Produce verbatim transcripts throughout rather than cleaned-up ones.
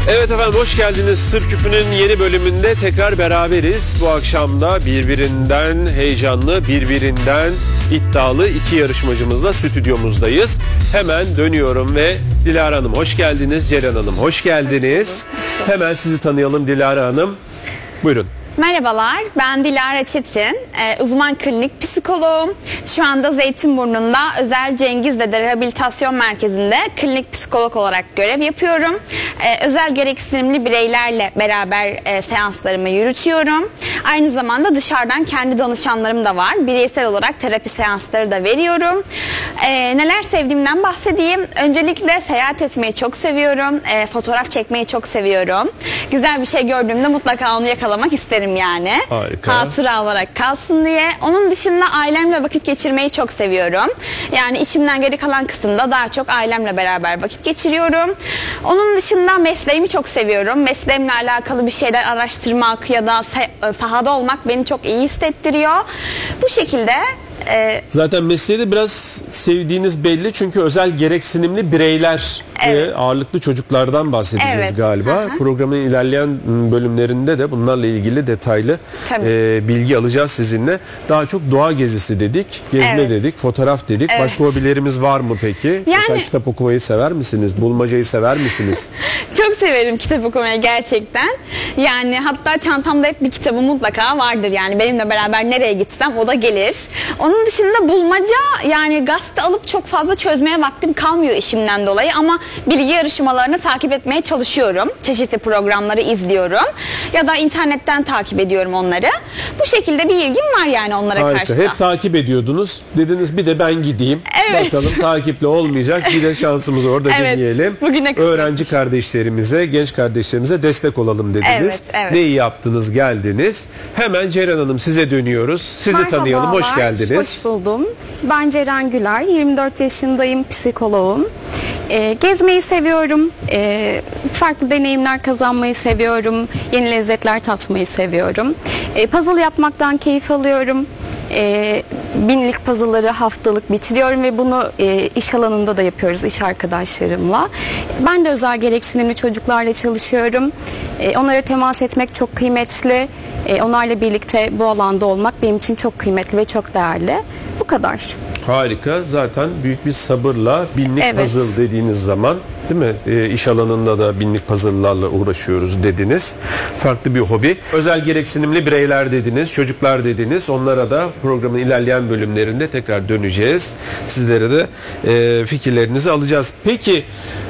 Evet efendim, hoş geldiniz. Sır Küpü'nün yeni bölümünde tekrar beraberiz. Bu akşam da birbirinden heyecanlı, birbirinden iddialı iki yarışmacımızla stüdyomuzdayız. Hemen dönüyorum ve Dilara Hanım hoş geldiniz. Ceren Hanım hoş geldiniz. Hoş Hemen sizi tanıyalım Dilara Hanım. Buyurun. Merhabalar, ben Dilara Çetin, ee, uzman klinik psikoloğum. Şu anda Zeytinburnu'nda Özel Cengizdede Rehabilitasyon Merkezi'nde klinik psikolog olarak görev yapıyorum. Ee, özel gereksinimli bireylerle beraber e, seanslarımı yürütüyorum. Aynı zamanda dışarıdan kendi danışanlarım da var. Bireysel olarak terapi seansları da veriyorum. Ee, neler sevdiğimden bahsedeyim. Öncelikle seyahat etmeyi çok seviyorum. Ee, fotoğraf çekmeyi çok seviyorum. Güzel bir şey gördüğümde mutlaka onu yakalamak isterim yani. Harika. Hatıra olarak kalsın diye. Onun dışında ailemle vakit geçirmeyi çok seviyorum. Yani içimden geri kalan kısımda daha çok ailemle beraber vakit geçiriyorum. Onun dışında mesleğimi çok seviyorum. Mesleğimle alakalı bir şeyler araştırmak ya da sahada olmak beni çok iyi hissettiriyor. Bu şekilde e, zaten mesleği de biraz sevdiğiniz belli, çünkü özel gereksinimli bireyler Evet. ve ağırlıklı çocuklardan bahsedeceğiz Evet. galiba. Hı-hı. Programın ilerleyen bölümlerinde de bunlarla ilgili detaylı e, bilgi alacağız sizinle. Daha çok doğa gezisi dedik, gezme Evet. dedik, fotoğraf dedik. Evet. Başka hobilerimiz var mı peki? Yani... Mesela kitap okumayı sever misiniz? Bulmacayı sever misiniz? Çok severim kitap okumayı gerçekten. Yani hatta çantamda hep bir kitabı mutlaka vardır. Yani benimle beraber nereye gitsem o da gelir. Onun dışında bulmaca, yani gazete alıp çok fazla çözmeye vaktim kalmıyor işimden dolayı, ama bilgi yarışmalarını takip etmeye çalışıyorum. Çeşitli programları izliyorum. Ya da internetten takip ediyorum onları. Bu şekilde bir ilgim var yani onlara Harika. karşı. Hep takip ediyordunuz. Dediniz bir de ben gideyim. Evet. Bakalım takipli olmayacak. Bir de şansımızı orada Evet. deneyelim. Bugüne Öğrenci kardeşlerimize, genç kardeşlerimize destek olalım dediniz. Evet, evet. Ne iyi yaptınız, geldiniz. Hemen Ceren Hanım size dönüyoruz. Sizi Merhabalar, tanıyalım. Hoş geldiniz. Hoş buldum. Ben Ceren Güler. yirmi dört yaşındayım. Psikoloğum. Ee, gezmeyi seviyorum. Ee, farklı deneyimler kazanmayı seviyorum. Yeni lezzetler tatmayı seviyorum. Ee, puzzle yapmaktan keyif alıyorum. Ee, binlik puzzle'ları haftalık bitiriyorum ve bunu e, iş alanında da yapıyoruz iş arkadaşlarımla. Ben de özel gereksinimli çocuklarla çalışıyorum. Ee, onlara temas etmek çok kıymetli. Ee, onlarla birlikte bu alanda olmak benim için çok kıymetli ve çok değerli. Bu kadar. Harika. Zaten büyük bir sabırla binlik Evet. puzzle dediğiniz zaman, değil mi? E, iş alanında da binlik puzzle'larla uğraşıyoruz dediniz. Farklı bir hobi. Özel gereksinimli bireyler dediniz, çocuklar dediniz. Onlara da programın ilerleyen bölümlerinde tekrar döneceğiz. Sizlere de e, fikirlerinizi alacağız. Peki,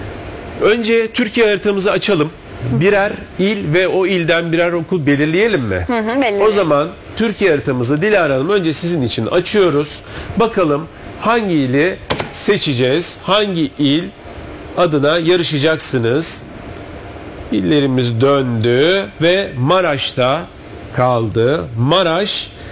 önce Türkiye haritamızı açalım. Birer il ve o ilden birer okul belirleyelim mi? Hı hı, belirleyelim. O zaman Türkiye haritamızı Dilara Hanım önce sizin için açıyoruz. Bakalım hangi ili seçeceğiz? Hangi il adına yarışacaksınız? İllerimiz döndü ve Maraş'ta kaldı. Maraş